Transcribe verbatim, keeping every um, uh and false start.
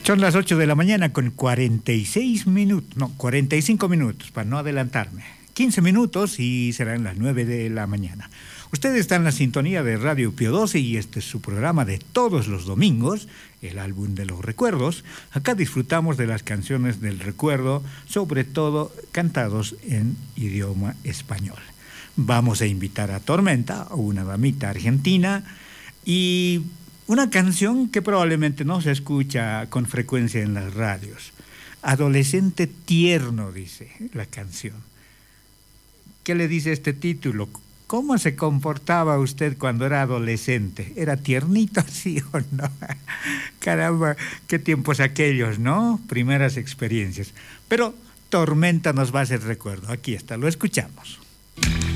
Son las ocho de la mañana con cuarenta y seis minutos, no, cuarenta y cinco minutos, para no adelantarme. quince minutos y serán las nueve de la mañana. Usted está en la sintonía de Radio Pío doce y este es su programa de todos los domingos, el álbum de los recuerdos. Acá disfrutamos de las canciones del recuerdo, sobre todo cantados en idioma español. Vamos a invitar a Tormenta, una damita argentina, y una canción que probablemente no se escucha con frecuencia en las radios. Adolescente tierno, dice la canción. ¿Qué le dice este título? ¿Cómo se comportaba usted cuando era adolescente? ¿Era tiernito, sí o no? Caramba, qué tiempos aquellos, ¿no? Primeras experiencias. Pero Tormenta nos va a hacer recuerdo. Aquí está, lo escuchamos.